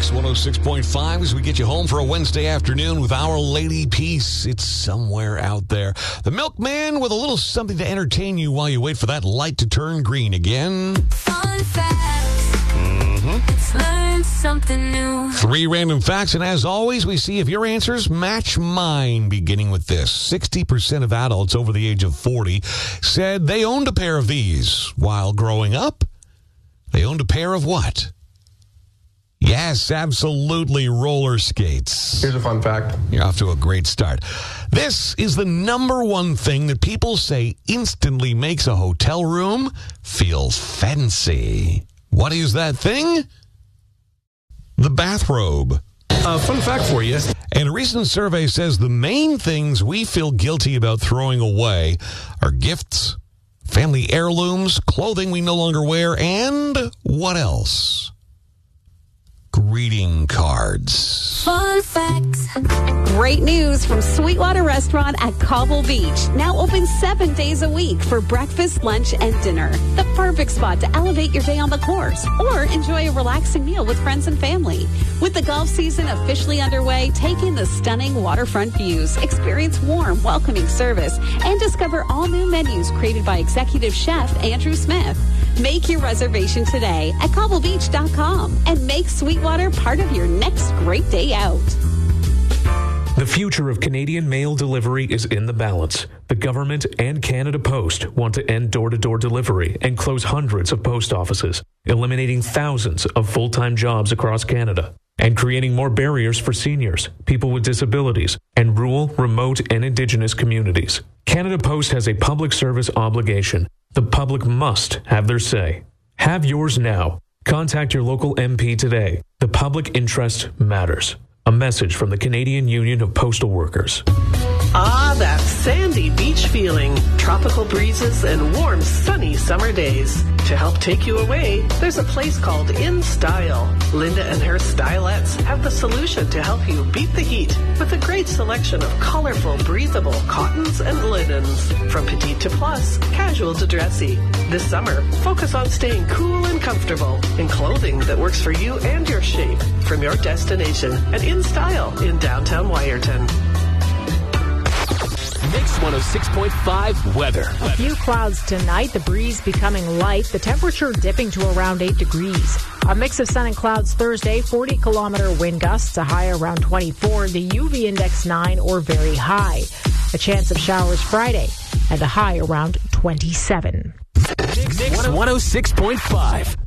Mix 106.5 as we get you home for a Wednesday afternoon with Our Lady Peace. It's somewhere out there. The milkman with a little something to entertain you while you wait for that light to turn green again. Fun facts. Let's learn something new. 3 random facts, and as always, we see if your answers match mine, beginning with this. 60% of adults over the age of 40 said they owned a pair of these while growing up. They owned a pair of what? Yes, absolutely, roller skates. Here's a fun fact. You're off to a great start. This is the number one thing that people say instantly makes a hotel room feel fancy. What is that thing? The bathrobe. Fun fact for you. And a recent survey says the main things we feel guilty about throwing away are gifts, family heirlooms, clothing we no longer wear, and what else? Greeting cards. Fun facts. Great news from Sweetwater Restaurant at Cobble Beach. Now open 7 days a week for breakfast, lunch, and dinner. The perfect spot to elevate your day on the course or enjoy a relaxing meal with friends and family. With the golf season officially underway, take in the stunning waterfront views, experience warm, welcoming service, and discover all new menus created by executive chef Andrew Smith. Make your reservation today at cobblebeach.com and make Sweetwater part of your next great day out. The future of Canadian mail delivery is in the balance. The government and Canada Post want to end door-to-door delivery and close hundreds of post offices, eliminating thousands of full-time jobs across Canada, and creating more barriers for seniors, people with disabilities, and rural, remote, and Indigenous communities. Canada Post has a public service obligation. The public must have their say. Have yours now. Contact your local MP today. The public interest matters. A message from the Canadian Union of Postal Workers. Ah, that sandy beach feeling, tropical breezes, and warm, sunny summer days. To help take you away, there's a place called In Style. Linda and her stylettes have the solution to help you beat the heat with a great selection of colorful, breathable cottons and linens. From petite to plus, casual to dressy. This summer, focus on staying cool and comfortable in clothing that works for you and your shape. From your destination at In Style in downtown Wyerton. Mix 106.5 weather. A few clouds tonight, the breeze becoming light, the temperature dipping to around 8 degrees. A mix of sun and clouds Thursday, 40-kilometer wind gusts, a high around 24, the UV index 9 or very high. A chance of showers Friday, and a high around 27. Mix 106.5.